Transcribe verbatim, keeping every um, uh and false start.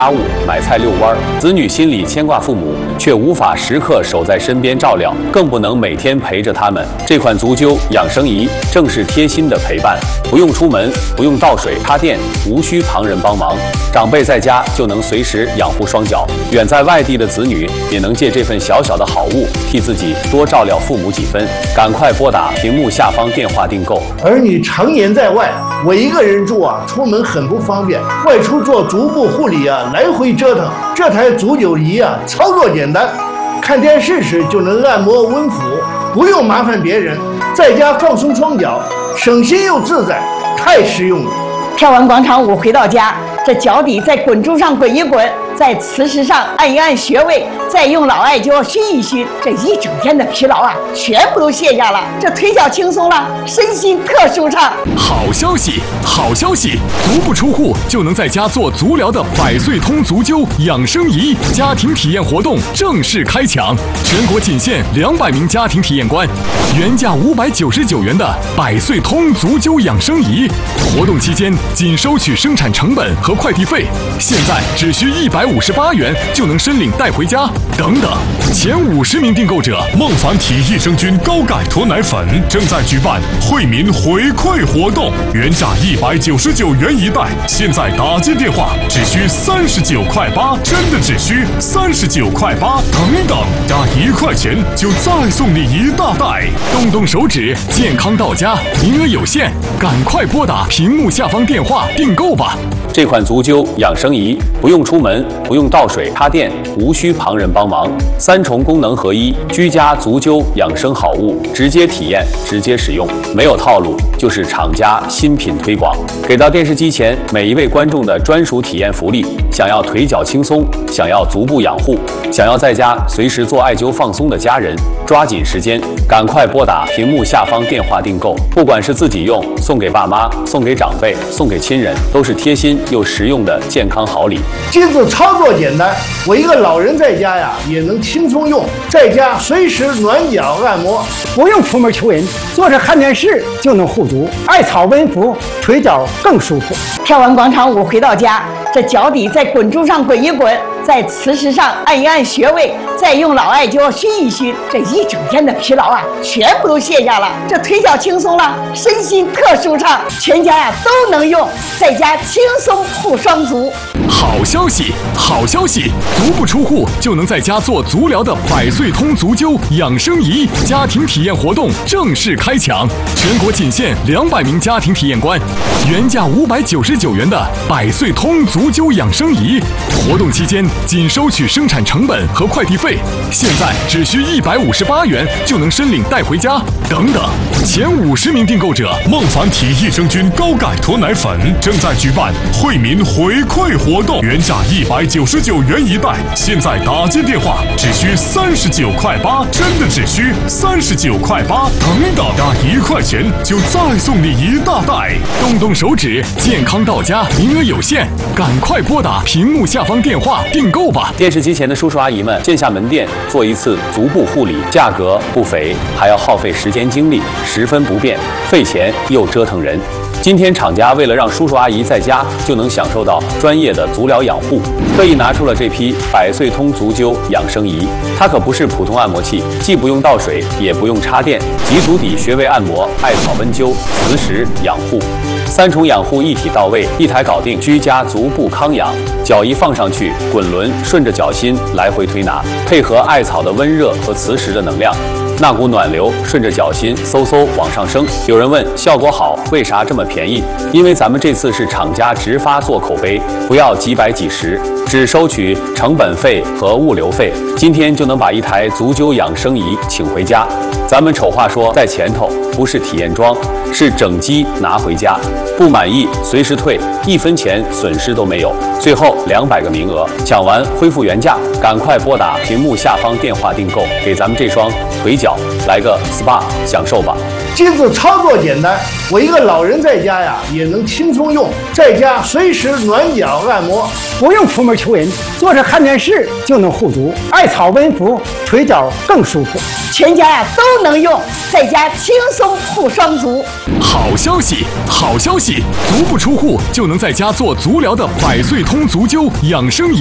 家务、买菜遛弯儿，子女心里牵挂父母，却无法时刻守在身边照料，更不能每天陪着他们。这款足灸养生仪正是贴心的陪伴，不用出门，不用倒水插电，无需旁人帮忙，长辈在家就能随时养护双脚。远在外地的子女也能借这份小小的好物，替自己多照料父母几分。赶快拨打屏幕下方电话订购。 儿女常年在外，我一个人住啊，出门很不方便，外出做足部护理啊，来回折腾。这台足灸仪啊，操作简单，看电视时就能按摩温敷，不用麻烦别人，在家放松双脚，省心又自在，太实用了。 跳完广场舞回到家，这脚底在滚珠上滚一滚，在磁石上按一按穴位，再用老艾灸熏一熏，这一整天的疲劳啊，全部都卸下了，这腿脚轻松了，身心特舒畅。 好消息，好消息！足不出户就能在家做足疗的百岁通足灸养生仪家庭体验活动正式开抢，全国仅限两百名家庭体验官，原价五百九十九元的百岁通足灸养生仪，活动期间仅收取生产成本和快递费，现在只需一百五十八元就能申领带回家。等等，前五十名订购者， 孟凡体益生菌高钙脱奶粉正在举办惠民回馈活动，原价一百九十九元一袋，现在打进电话只需三十九块八，真的只需三十九块八。等等，加一块钱就再送你一大袋。 动动手指，健康到家，名额有限，赶快拨打屏幕下方电话订购吧。 这款足灸养生仪不用出门，不用倒水插电，无需旁人帮忙，三重功能合一，居家足灸养生好物，直接体验，直接使用，没有套路，就是厂家新品推广。给到电视机前每一位观众的专属体验福利：想要腿脚轻松，想要足部养护，想要在家随时做艾灸放松的家人，抓紧时间，赶快拨打屏幕下方电话订购。不管是自己用，送给爸妈，送给长辈，送给亲人，都是贴心又实用的健康好礼。 机子操作简单，我一个老人在家呀也能轻松用，在家随时暖脚按摩， 不用出门求人，坐着看电视就能护足，艾草温敷，腿脚更舒服。 跳完广场舞回到家，这脚底在滚珠上滚一滚，在磁石上按一按穴位，再用老艾灸熏一熏，这一整天的疲劳啊，全部都卸下了，这腿脚轻松了，身心特舒畅，全家呀都能用，在家轻松护双足。 好消息，好消息！足不出户就能在家做足疗的百岁通足灸养生仪家庭体验活动正式开抢，全国仅限两百名家庭体验官，原价五百九十九元的百岁通足灸养生仪，活动期间仅收取生产成本和快递费，现在只需一百五十八元就能申领带回家。等等，前五十名订购者， 孟凡体益生菌高钙脱奶粉正在举办惠民回馈活动，原价一百九十九元一袋，现在打进电话只需三十九块八，真的只需三十九块八。等等，加一块钱就再送你一大袋。 动动手指，健康到家，名额有限，赶快拨打屏幕下方电话订购吧。 电视机前的叔叔阿姨们，线下门店做一次足部护理，价格不菲，还要耗费时间精力，十分不便，费钱又折腾人。今天厂家为了让叔叔阿姨在家就能享受到专业的足疗养护，特意拿出了这批百岁通足灸养生仪。它可不是普通按摩器，既不用倒水，也不用插电，集足底穴位按摩、艾草温灸、磁石养护，三重养护一体到位，一台搞定，居家足部康养。脚一放上去，滚轮顺着脚心来回推拿，配合艾草的温热和磁石的能量，那股暖流顺着脚心嗖嗖往上升。有人问效果好，为啥这么便宜？因为咱们这次是厂家直发做口碑，不要几百几十，只收取成本费和物流费。今天就能把一台足灸养生仪请回家。咱们丑话说在前头，不是体验装，是整机拿回家。不满意随时退，一分钱损失都没有。最后两百个名额，抢完恢复原价，赶快拨打屏幕下方电话订购，给咱们这双腿脚药，来个 S P A 享受吧。 机子操作简单，我一个老人在家呀也能轻松用，在家随时暖脚按摩， 不用出门求人，坐着看电视就能护足，艾草温敷，腿脚更舒服。 全家呀都能用，在家轻松护双足。 好消息，好消息！足不出户就能在家做足疗的百岁通足灸养生仪。